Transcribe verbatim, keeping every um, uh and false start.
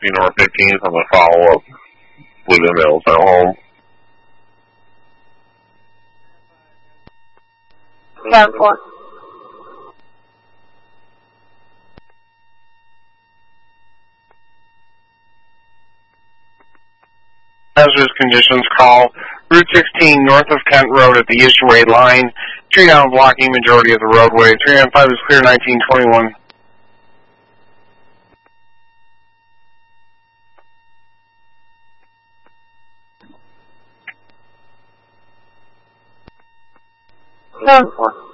sixty North fifteenth on the follow-up Woodland Mills at home. ten four. Hazardous conditions call. Route sixteen north of Kent Road at the Ishiway line. Tree down blocking majority of the roadway. three nine five is clear, nineteen twenty-one. ten four.